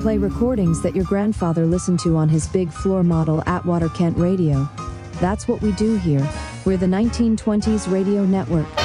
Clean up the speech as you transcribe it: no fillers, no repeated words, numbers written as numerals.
play recordings that your grandfather listened to on his big floor model Atwater Kent radio. That's what we do here. We're the 1920s Radio Network.